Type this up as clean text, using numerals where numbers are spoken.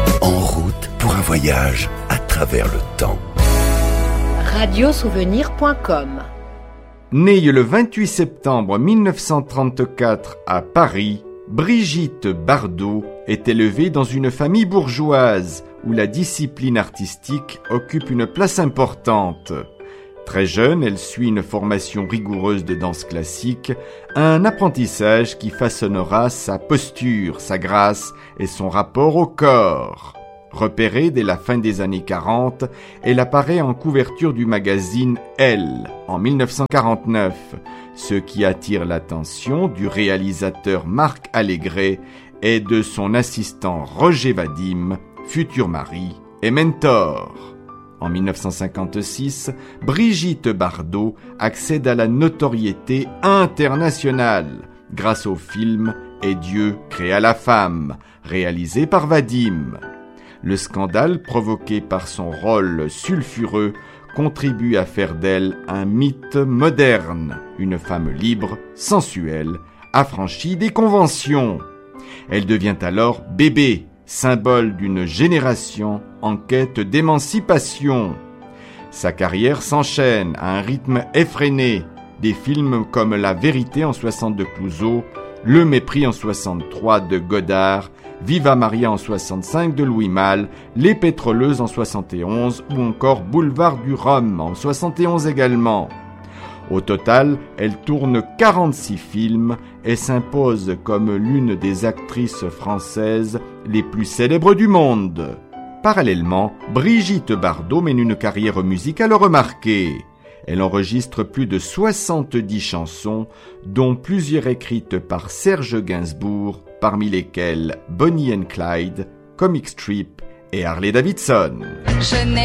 En route pour un voyage à travers le temps. Radiosouvenir.com. Née le 28 septembre 1934 à Paris, Brigitte Bardot est élevée dans une famille bourgeoise où la discipline artistique occupe une place importante. Très jeune, elle suit une formation rigoureuse de danse classique, un apprentissage qui façonnera sa posture, sa grâce et son rapport au corps. Repérée dès la fin des années 40, elle apparaît en couverture du magazine Elle en 1949, ce qui attire l'attention du réalisateur Marc Allégret et de son assistant Roger Vadim, futur mari et mentor. En 1956, Brigitte Bardot accède à la notoriété internationale grâce au film « Et Dieu créa la femme », réalisé par Vadim. Le scandale provoqué par son rôle sulfureux contribue à faire d'elle un mythe moderne, une femme libre, sensuelle, affranchie des conventions. Elle devient alors bébé, symbole d'une génération en quête d'émancipation. Sa carrière s'enchaîne à un rythme effréné. Des films comme La Vérité en 60 de Clouzot, Le Mépris en 63 de Godard, Viva Maria en 65 de Louis Malle, Les Pétroleuses en 71 ou encore Boulevard du Rhum en 71 également. Au total, elle tourne 46 films et s'impose comme l'une des actrices françaises les plus célèbres du monde. Parallèlement, Brigitte Bardot mène une carrière musicale remarquée. Elle enregistre plus de 70 chansons, dont plusieurs écrites par Serge Gainsbourg, parmi lesquelles Bonnie and Clyde, Comic Strip et Harley Davidson.